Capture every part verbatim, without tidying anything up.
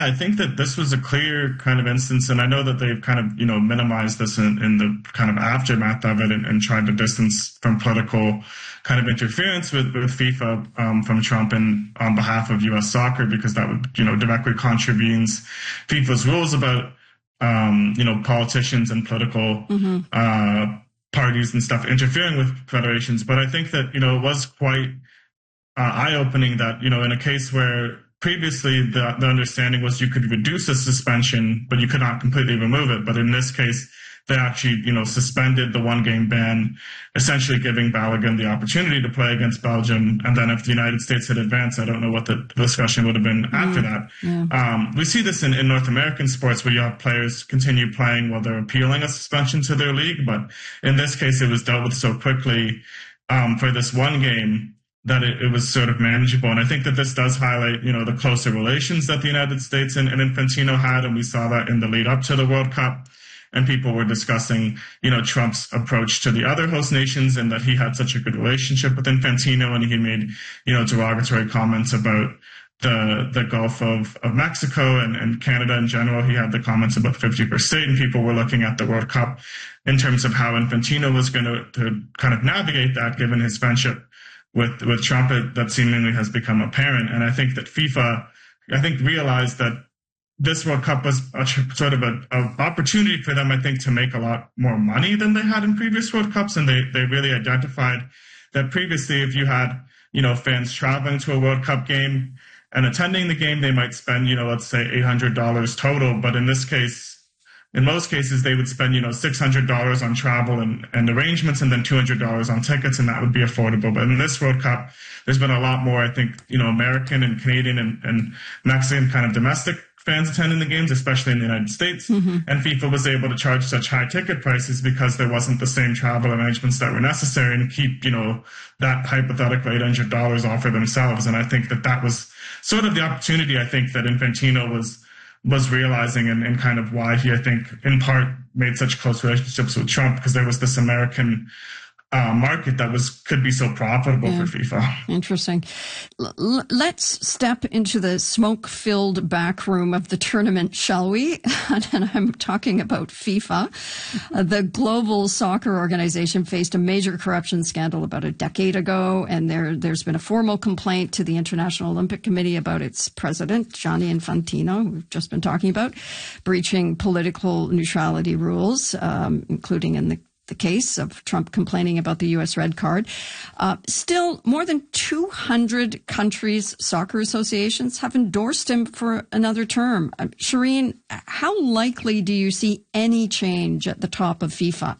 I think that this was a clear kind of instance, and I know that they've kind of, you know, minimized this in, in the kind of aftermath of it and, and tried to distance from political kind of interference with, with FIFA um, from Trump and on behalf of U S soccer, because that would, you know, directly contravenes FIFA's rules about, um, you know, politicians and political mm-hmm. uh, parties and stuff interfering with federations. But I think that, you know, it was quite uh, eye-opening that, you know, in a case where previously, the, the understanding was you could reduce a suspension, but you could not completely remove it. But in this case, they actually, you know, suspended the one-game ban, essentially giving Balogun the opportunity to play against Belgium. And then if the United States had advanced, I don't know what the discussion would have been mm, after that. Yeah. Um, we see this in, in North American sports where you have players continue playing while they're appealing a suspension to their league. But in this case, it was dealt with so quickly um, for this one game that it, it was sort of manageable. And I think that this does highlight, you know, the closer relations that the United States and, and Infantino had. And we saw that in the lead up to the World Cup. And people were discussing, you know, Trump's approach to the other host nations and that he had such a good relationship with Infantino. And he made, you know, derogatory comments about the the Gulf of, of Mexico and, and Canada in general. He had the comments about fifty per state, and people were looking at the World Cup in terms of how Infantino was going to, to kind of navigate that, given his friendship with with Trump. That seemingly has become apparent. And I think that FIFA, I think, realized that this World Cup was a, sort of an opportunity for them, I think, to make a lot more money than they had in previous World Cups. And they, they really identified that previously, if you had, you know, fans traveling to a World Cup game and attending the game, they might spend, you know, let's say eight hundred dollars total. But in this case, in most cases, they would spend, you know, six hundred dollars on travel and, and arrangements and then two hundred dollars on tickets, and that would be affordable. But in this World Cup, there's been a lot more, I think, you know, American and Canadian and, and Mexican kind of domestic fans attending the games, especially in the United States. Mm-hmm. And FIFA was able to charge such high ticket prices because there wasn't the same travel arrangements that were necessary and keep, you know, that hypothetical eight hundred dollars all for themselves. And I think that that was sort of the opportunity, I think, that Infantino was was realizing and, and kind of why he, I think, in part made such close relationships with Trump, because there was this American Uh, market that was could be so profitable yeah. for FIFA. Interesting. L- let's step into the smoke-filled back room of the tournament, shall we? And I'm talking about FIFA. Uh, the global soccer organization faced a major corruption scandal about a decade ago, and there there's been a formal complaint to the International Olympic Committee about its president, Gianni Infantino, we've just been talking about, breaching political neutrality rules, um, including in the the case of Trump complaining about the U S red card. Uh, still, more than two hundred countries' soccer associations have endorsed him for another term. Uh, Shireen, how likely do you see any change at the top of FIFA?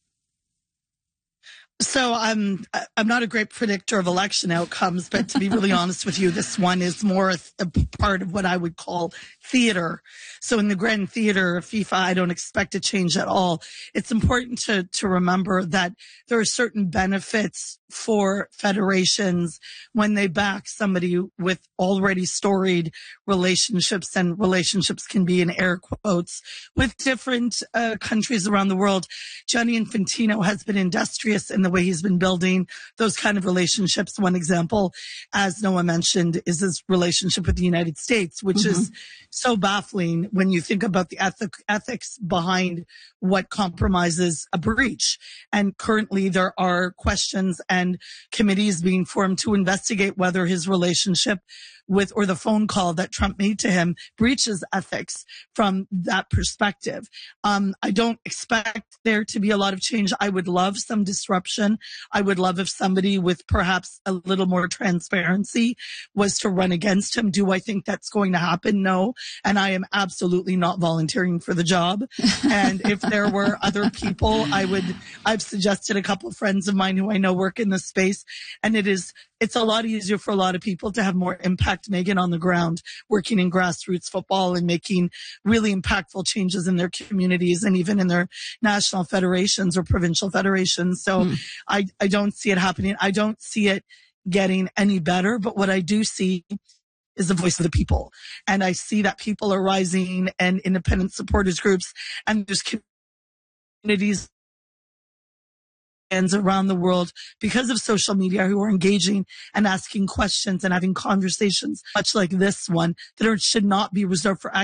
So I'm I'm not a great predictor of election outcomes, but to be really honest with you, this one is more a, a part of what I would call theater. So in the grand theater of FIFA, I don't expect a change at all. It's important to to remember that there are certain benefits for federations when they back somebody with already storied relationships, and relationships can be in air quotes, with different uh, countries around the world. Gianni Infantino has been industrious in the way he's been building those kind of relationships. One example, as Noah mentioned, is his relationship with the United States, which mm-hmm. is so baffling when you think about the ethic, ethics behind what compromises a breach. And currently there are questions and committees being formed to investigate whether his relationship with, or the phone call that Trump made to him, breaches ethics from that perspective. Um, I don't expect there to be a lot of change. I would love some disruption. I would love if somebody with perhaps a little more transparency was to run against him. Do I think that's going to happen? No. And I am absolutely not volunteering for the job. And if there were other people, I would, I've suggested a couple of friends of mine who I know work in this space, and it is, it's a lot easier for a lot of people to have more impact, Megan, on the ground, working in grassroots football and making really impactful changes in their communities and even in their national federations or provincial federations. So mm. I, I don't see it happening. I don't see it getting any better. But what I do see is the voice of the people. And I see that people are rising, and independent supporters groups, and there's communities fans around the world because of social media who are engaging and asking questions and having conversations much like this one that are, should not be reserved for